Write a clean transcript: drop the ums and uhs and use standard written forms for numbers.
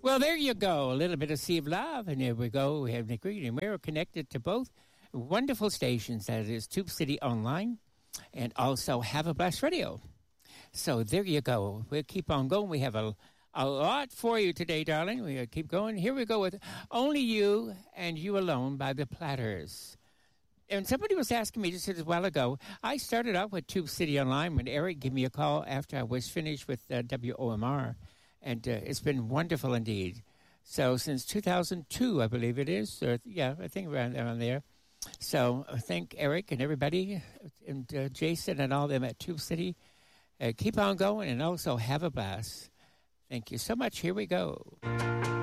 Well, there you go. A little bit of Sea of Love. And here we go. We have Nick Reed, and we're connected to both wonderful stations. That is Tube City Online and also Have a Blast Radio. So there you go. We'll keep on going. We have a lot for you today, darling. We'll keep going. Here we go with Only You and You Alone by the Platters. And somebody was asking me just a while ago, I started out with Tube City Online when Eric gave me a call after I was finished with WOMR. And it's been wonderful indeed. So since 2002, I believe it is. Or, yeah, I think around there. So thank Eric and everybody and Jason and all them at Tube City. Keep on going and also have a blast. Thank you so much. Here we go.